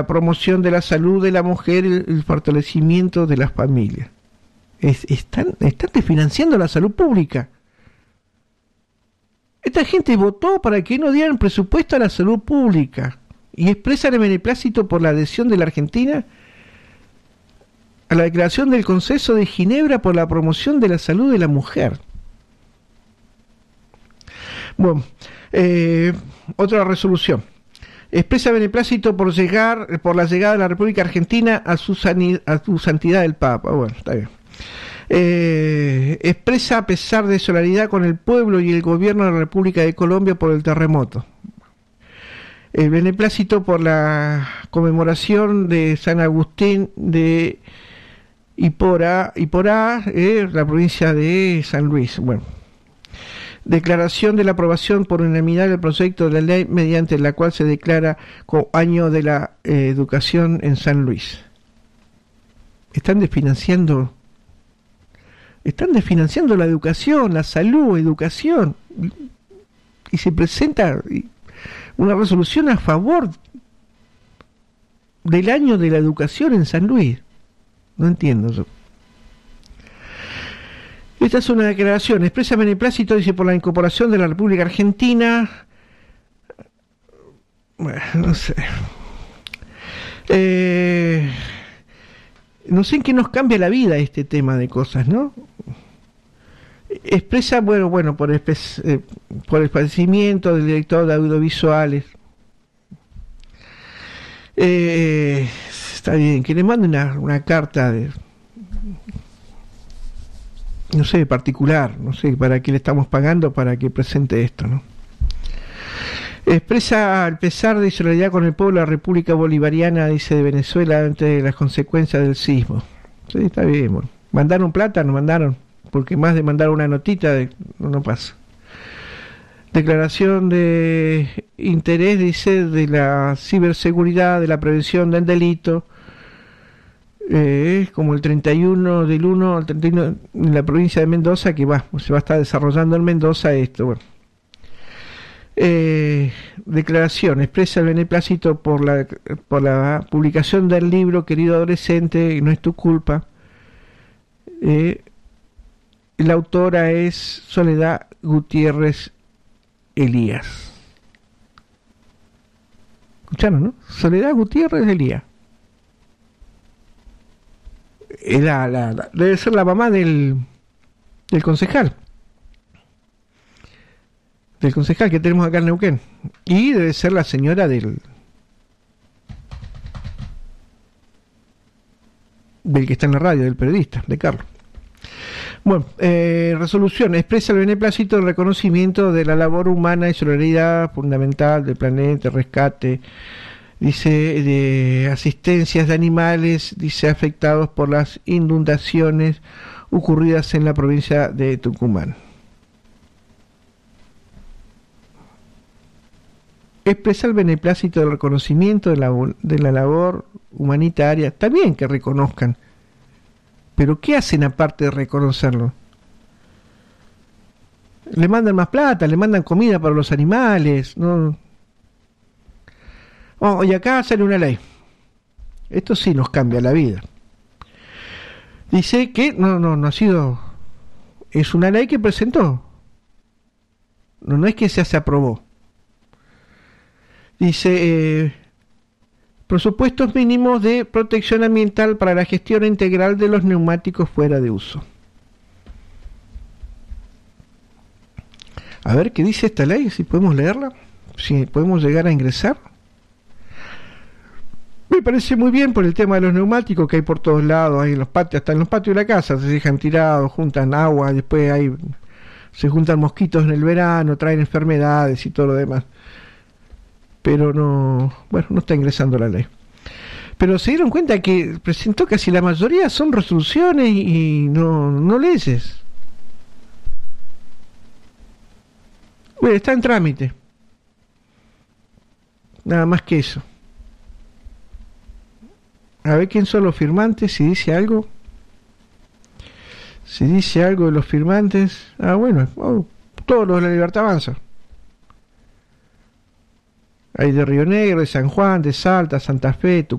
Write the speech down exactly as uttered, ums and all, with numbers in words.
promoción de la salud de la mujer y el fortalecimiento de las familias. Es, están, están desfinanciando la salud pública. Esta gente votó para que no dieran presupuesto a la salud pública y expresan el beneplácito por la adhesión de la Argentina a la declaración del Consenso de Ginebra por la promoción de la salud de la mujer. Bueno, eh, otra resolución. Expresa beneplácito por llegar, por la llegada de la República Argentina a su, sanidad, a su santidad el Papa. Bueno, está bien. Eh, expresa a pesar de solidaridad con el pueblo y el gobierno de la República de Colombia por el terremoto. El beneplácito por la conmemoración de San Agustín de Iporá, Iporá eh, la provincia de San Luis. Bueno. Declaración de la aprobación por unanimidad del proyecto de la ley mediante la cual se declara como año de la eh, educación en San Luis. Están desfinanciando, están desfinanciando la educación, la salud, educación, y se presenta una resolución a favor del año de la educación en San Luis. No entiendo yo. Esta es una declaración. Expresa beneplácito, dice, por la incorporación de la República Argentina. Bueno, no sé. Eh, no sé en qué nos cambia la vida este tema de cosas, ¿no? Expresa, bueno, bueno, por, espe- eh, por el fallecimiento del director de audiovisuales. Eh, está bien, que le mande una, una carta de... no sé, particular, no sé para qué le estamos pagando para que presente esto, ¿no? Expresa el pesar de solidaridad con el pueblo de la República Bolivariana, dice, de Venezuela ante las consecuencias del sismo. Sí, está bien, bueno. ¿Mandaron plata? No mandaron, porque más de mandar una notita de, no, no pasa. Declaración de interés, dice, de la ciberseguridad, de la prevención del delito. Eh, como el treinta y uno del uno al treinta y uno en la provincia de Mendoza, que va, se va a estar desarrollando en Mendoza esto. Bueno. Eh, declaración, expresa el beneplácito por la, por la publicación del libro Querido Adolescente, no es tu culpa. Eh, la autora es Soledad Gutiérrez Elías. ¿Escucharon, no? Soledad Gutiérrez Elías. La, la, la, debe ser la mamá del, del concejal del concejal que tenemos acá en Neuquén, y debe ser la señora del del que está en la radio, del periodista, de Carlos. Bueno, eh, resolución, expresa el beneplácito del reconocimiento de la labor humana y solidaridad fundamental del planeta, rescate, dice, de asistencias de animales, dice, afectados por las inundaciones ocurridas en la provincia de Tucumán. Expresa el beneplácito del reconocimiento de la, de la labor humanitaria. Está bien que reconozcan, pero ¿qué hacen aparte de reconocerlo? Le mandan más plata, le mandan comida para los animales, ¿no? Oh, y acá sale una ley. Esto sí nos cambia la vida. Dice que no, no, no ha sido. Es una ley que presentó. No, no es que se, se aprobó. Dice eh, presupuestos mínimos de protección ambiental para la gestión integral de los neumáticos fuera de uso. A ver qué dice esta ley, si podemos leerla, si podemos llegar a ingresar. Me parece muy bien por el tema de los neumáticos que hay por todos lados, hay en los patios, hasta en los patios de la casa se dejan tirados, juntan agua, después hay, se juntan mosquitos en el verano, traen enfermedades y todo lo demás. Pero no, bueno, no está ingresando la ley. Pero se dieron cuenta que presentó casi la mayoría son resoluciones y no, no leyes. Bueno, está en trámite. Nada más que eso. A ver quién son los firmantes, si dice algo. Si dice algo de los firmantes. Ah, bueno, oh, todos los de la Libertad Avanza. Hay de Río Negro, de San Juan, de Salta, Santa Fe, Tucumán.